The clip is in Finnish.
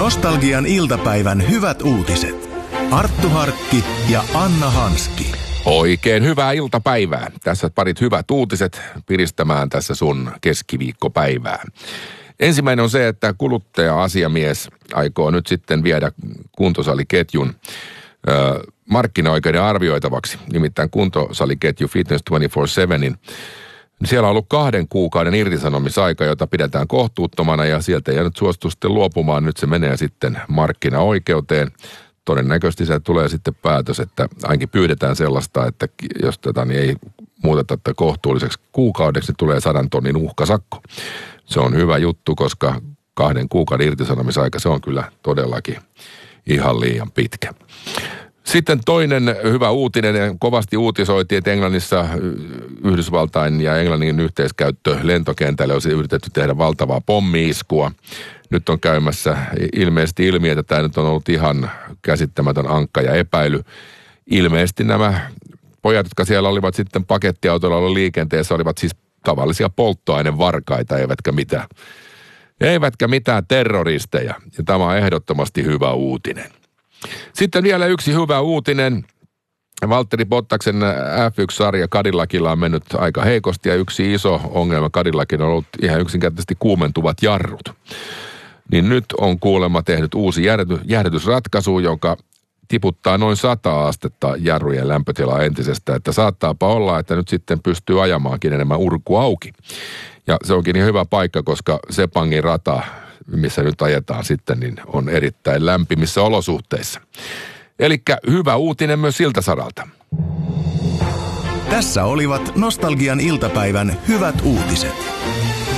Nostalgian iltapäivän hyvät uutiset. Arttu Harkki ja Anna Hanski. Oikein hyvää iltapäivää. Tässä parit hyvät uutiset piristämään tässä sun keskiviikkopäivää. Ensimmäinen on se, että kuluttaja-asiamies aikoo nyt sitten viedä kuntosaliketjun markkinaoikeuden arvioitavaksi. Nimittäin kuntosaliketju Fitness 24/7, siellä on ollut 2 kuukauden irtisanomisaika, jota pidetään kohtuuttomana ja sieltä ei nyt suostu sitten luopumaan. Nyt se menee sitten markkinaoikeuteen. Todennäköisesti se tulee sitten päätös, että ainakin pyydetään sellaista, että jos ei muuteta tätä kohtuulliseksi kuukaudeksi, niin tulee 100 tonnin uhkasakko. Se on hyvä juttu, koska 2 kuukauden irtisanomisaika, se on kyllä todellakin ihan liian pitkä. Sitten toinen hyvä uutinen, kovasti uutisoitiin, että Englannissa Yhdysvaltain ja Englannin yhteiskäyttö lentokentälle olisi yritetty tehdä valtavaa pommi-iskua. Nyt on käymässä ilmeisesti ilmi, että tämä nyt on ollut ihan käsittämätön ankka ja epäily. Ilmeisesti nämä pojat, jotka siellä olivat sitten pakettiautoilla ollut liikenteessä, olivat siis tavallisia polttoainevarkaita, eivätkä mitään terroristeja. Ja tämä on ehdottomasti hyvä uutinen. Sitten vielä yksi hyvä uutinen. Valtteri Bottaksen F1-sarja Cadillacilla on mennyt aika heikosti ja yksi iso ongelma Cadillacin on ollut ihan yksinkertaisesti kuumentuvat jarrut. Niin nyt on kuulemma tehnyt uusi jäähdytysratkaisu, joka tiputtaa noin 100 astetta jarrujen lämpötilaa entisestä, että saattaapa olla, että nyt sitten pystyy ajamaankin enemmän urku auki. Ja se onkin ihan hyvä paikka, koska Sepangin rata, missä nyt ajetaan sitten, niin on erittäin lämpimissä olosuhteissa. Elikkä hyvä uutinen myös siltä saralta. Tässä olivat Nostalgian iltapäivän hyvät uutiset.